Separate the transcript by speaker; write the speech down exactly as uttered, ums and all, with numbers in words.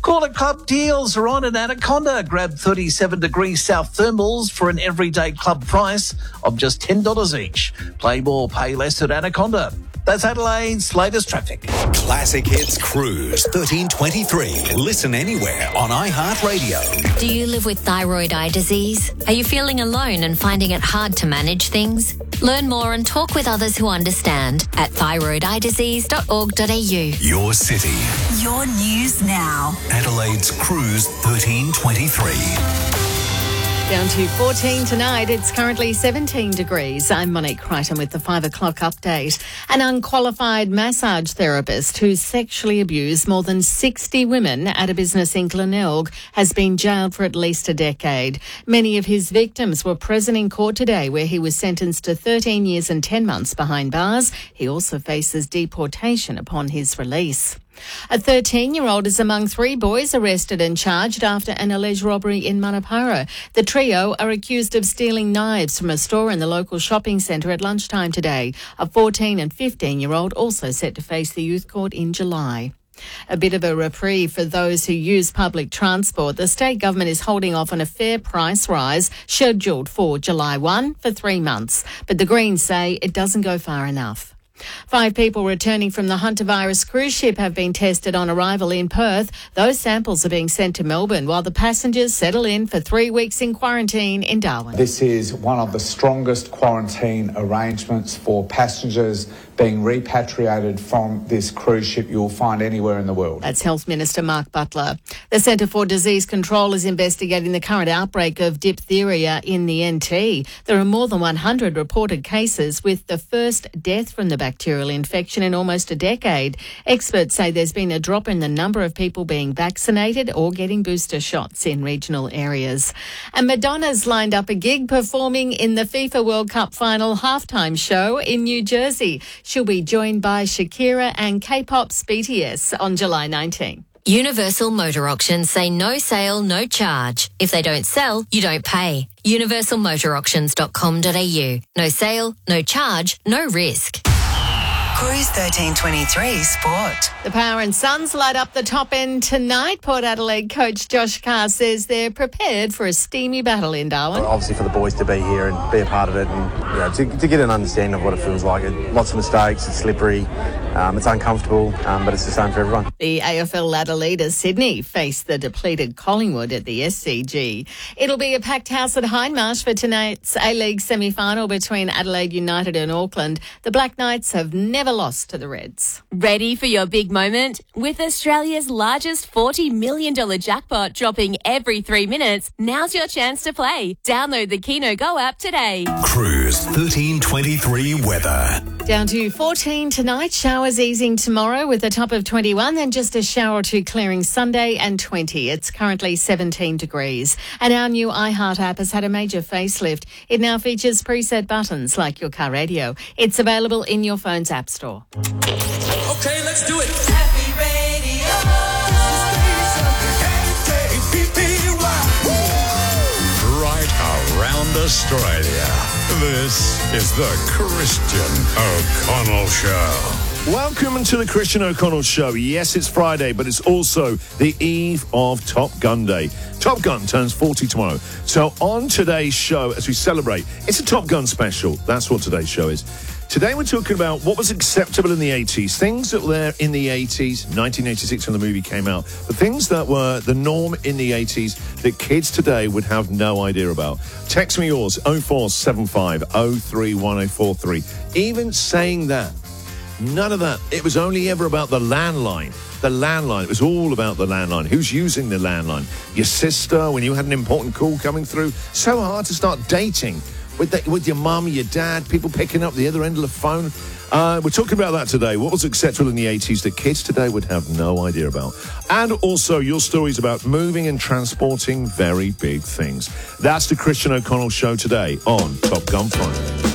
Speaker 1: Corner Club deals are on at Anaconda. Grab thirty-seven degree South thermals for an everyday club price of just ten dollars each. Play more, pay less at Anaconda. That's Adelaide's latest traffic.
Speaker 2: Classic Hits Cruise thirteen twenty-three. Listen anywhere on iHeartRadio.
Speaker 3: Do you live with thyroid eye disease? Are you feeling alone and finding it hard to manage things? Learn more and talk with others who understand at thyroid eye disease dot org dot a u.
Speaker 2: Your city.
Speaker 4: Your news now.
Speaker 2: Adelaide's Cruise thirteen twenty-three.
Speaker 5: Down to fourteen tonight. It's currently seventeen degrees. I'm Monique Crichton with the five o'clock update. An unqualified massage therapist who sexually abused more than sixty women at a business in Glenelg has been jailed for at least a decade. Many of his victims were present in court today, where he was sentenced to thirteen years and ten months behind bars. He also faces deportation upon his release. A thirteen-year-old is among three boys arrested and charged after an alleged robbery in Manapara. The trio are accused of stealing knives from a store in the local shopping centre at lunchtime today. A fourteen and fifteen-year-old also set to face the youth court in July. A bit of a reprieve for those who use public transport. The state government is holding off on a fare price rise scheduled for July first for three months. But the Greens say it doesn't go far enough. Five people returning from the Hunter-virus cruise ship have been tested on arrival in Perth. Those samples are being sent to Melbourne while the passengers settle in for three weeks in quarantine in Darwin.
Speaker 6: This is one of the strongest quarantine arrangements for passengers being repatriated from this cruise ship you'll find anywhere in the world.
Speaker 5: That's Health Minister Mark Butler. The Centre for Disease Control is investigating the current outbreak of diphtheria in the N T. There are more than one hundred reported cases, with the first death from the bacterial infection in almost a decade. Experts say there's been a drop in the number of people being vaccinated or getting booster shots in regional areas. And Madonna's lined up a gig performing in the FIFA World Cup final halftime show in New Jersey. She'll be joined by Shakira and K-pop's B T S on July nineteenth.
Speaker 3: Universal Motor Auctions say no sale, no charge. If they don't sell, you don't pay. universal motor auctions dot com dot a u. No sale, no charge, no risk.
Speaker 4: Cruise thirteen twenty-three Sport.
Speaker 5: The Power and Suns light up the top end tonight. Port Adelaide coach Josh Carr says they're prepared for a steamy battle in Darwin.
Speaker 7: Obviously for the boys to be here and be a part of it, and you know, to, to get an understanding of what it feels like. It, lots of mistakes, it's slippery, um, it's uncomfortable, um, but it's the same for everyone.
Speaker 5: The A F L ladder leader Sydney face the depleted Collingwood at the S C G. It'll be a packed house at Hindmarsh for tonight's A-League semi-final between Adelaide United and Auckland. The Black Knights have never lost to the Reds.
Speaker 8: Ready for your big moment? With Australia's largest forty million dollars jackpot dropping every three minutes, now's your chance to play. Download the Keno Go app today.
Speaker 2: Cruise thirteen twenty-three weather.
Speaker 5: Down to fourteen tonight, showers easing tomorrow with a top of twenty-one, then just a shower or two clearing Sunday and twenty. It's currently seventeen degrees. And our new iHeart app has had a major facelift. It now features preset buttons like your car radio. It's available in your phone's app store.
Speaker 9: Okay, let's do it.
Speaker 4: Happy Radio.
Speaker 10: Right around Australia. This is the Christian O'Connell Show.
Speaker 11: Welcome to the Christian O'Connell Show. Yes, it's Friday, but it's also the eve of Top Gun Day. Top Gun turns forty tomorrow. So on today's show, as we celebrate, it's a Top Gun special. That's what today's show is. Today we're talking about what was acceptable in the eighties, things that were there in the eighties, nineteen eighty-six when the movie came out, the things that were the norm in the eighties that kids today would have no idea about. Text me yours, oh four seven five oh three one oh four three. Even saying that, none of that. It was only ever about the landline. The landline. It was all about the landline. Who's using the landline? Your sister, when you had an important call coming through. So hard to start dating. With, the, with your mum, your dad, people picking up the other end of the phone. Uh, we're talking about that today. What was acceptable in the eighties that kids today would have no idea about? And also your stories about moving and transporting very big things. That's the Christian O'Connell Show today on Top Gun Friday.